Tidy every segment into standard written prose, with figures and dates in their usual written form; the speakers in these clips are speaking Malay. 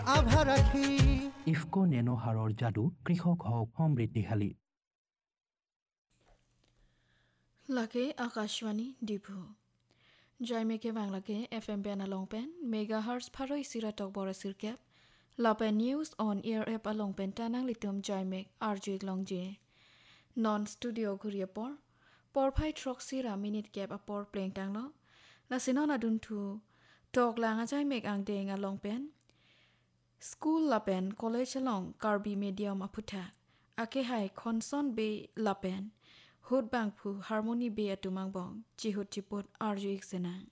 আভা রাখি ইফকো নেনো হাৰৰ যাদু কৃষক হওক সমৃদ্ধিশালী Lake Akashwani Dibu Jai Meke Banglake FM Ben Along Pen Megahertz Paroi Siratok Borasirkep Lapen News on Air App Along Pen Tanang Litum Jai Mek RJ Longje Non Studio Kuriapor Por Pai Trok Sira Minute Cap Apor Playing Tanglo Lasinon Adun Tu Tok Langa Jai Mek Ang Deng Along Pen School Lapen College Along Karbi Medium Aputa Ake Hai Konson Bay Lapen Hut Bangpu Harmony Bay Atumang Bong Jihut Chiput RUX Senang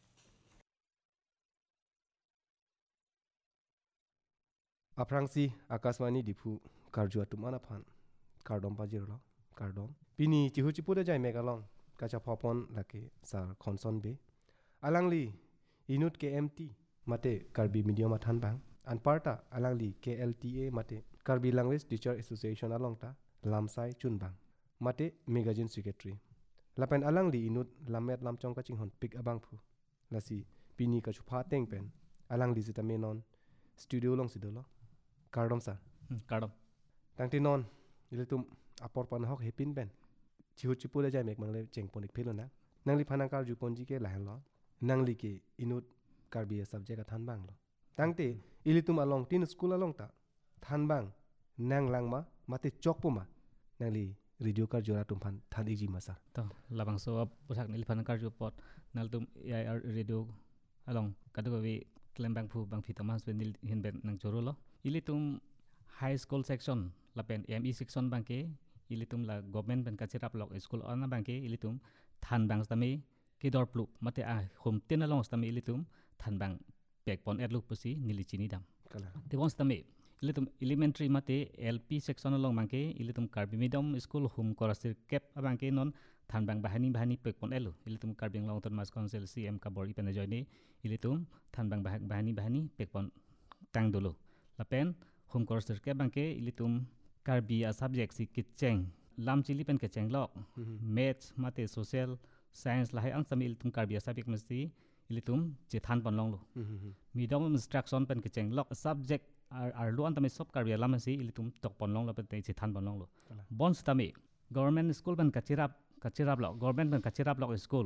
Aprangsi Akaswani Dipu Karjua Tumana Pan Kardom Pajirlo Kardom Pini Chihuchipuda Jai Megalong Kacha Popon Lake Sar Konson Be Alangli Inut KMT Mate Karbi Medium Athan Bang Anparta Alangli KLTA Mate Karbi Language Teacher Association Alongta Lamsai Chunbang Mate Magazine Secretary Lapen Alangli Inut Lamet Lamchong Kaching Hon Pik Abangpu Lasi Pini Kachupa Tengpen Alangli Zitamenon Studio Long Sidolo Kardom sa Kardom Tangti non Ilitum Apor Pan Hok Hepin Ben Chihuchipuda Jai Mek Mangle Cheng Ponik Pilona Nangli Panangkar Juponji Ke Lahan Lo Nangli Ke Inut Karbi Subject Athan Bang Lo Tangti Ilitum Along Tin School Along Ta Than Bang Nang Langma Mate Chokpuma Nangli Radio Karjura Tumpan Than Iji Masa to labang so pusak nil pan kar pot nal tum AIR radio along kadugawi klembang phu bang fitamas benil hin ben nang chorolo ilitum high school section lapen ME section bangke ilitum la government ben kachirap lok school ona bangke ilitum than bang stami kidor plu mate a hum tin along stami ilitum than bang pek pon erluk pusi nilichini dam Kala tibon stami ilitum elementary mate LP section along bangke ilitum karbi medium school hum korasir kep abangke non than bang bahani pek pon elu ilitum karbing long term mas council CM ka bori pen joini ilitum than bang bahani pek pon tang dolo lapen hum korasir kep bangke ilitum karbi a subject si kitcheng lam chili pen kitcheng lok maths mate social science lahai ang sami ilitum karbi a subject mesti ilitum je than pon long lo medium instruction pen kitcheng lok subject ar luan tami sob karbi alam si ilitum tok pon long lo pen je than pon long lo bon stami government school pen kachirap lo government pen kachirap lo school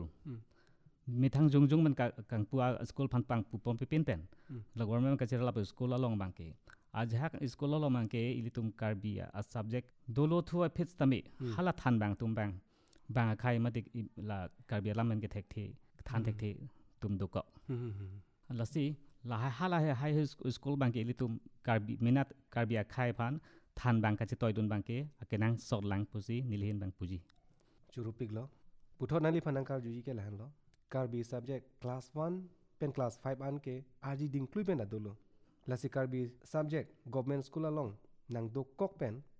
mithang jungjung men kang pua school phan pang pu pom pin pen la government kachirap school along bangke ajhak school along bangke ilitum karbi a subject dolo thu a fits tami hala than bang tum bang bang khai matik la karbi alam men ke thek the than thek the tum duko lasi la hala high school bangke ilitum karbi minat karbi a khai phan than bang ka toy dun bangke akenang sot lang pusi nilhin bang puji Churupik Lo Puthot Nali Panangkar Juji Ke Lahan Lo Karbi Subject Class 1 Pen Class 5 An Ke Aji Ding Klui Pen Adolo Lasi Karbi Subject Government School Along Nang Do Kok Pen